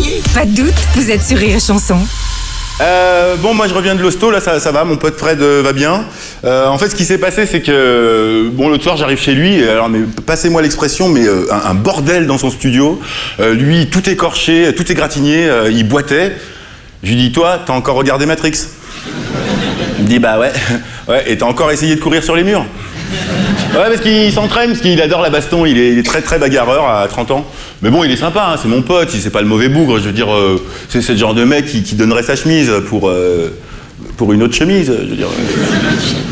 Pas de doute, vous êtes sur Rire et Chanson. Bon, moi je reviens de l'hosto, là ça va, mon pote Fred va bien. En fait, ce qui s'est passé, c'est que, bon, l'autre soir j'arrive chez lui, alors, mais passez-moi l'expression, mais un bordel dans son studio. Lui, tout écorché, tout égratigné, il boitait. Je lui dis, toi, t'as encore regardé Matrix? Il me dit, bah ouais, et t'as encore essayé de courir sur les murs? Ouais, parce qu'il s'entraîne, parce qu'il adore la baston, il est très très bagarreur à 30 ans. Mais bon, il est sympa, hein, c'est mon pote, c'est pas le mauvais bougre, je veux dire, c'est le genre de mec qui donnerait sa chemise pour une autre chemise, je veux dire.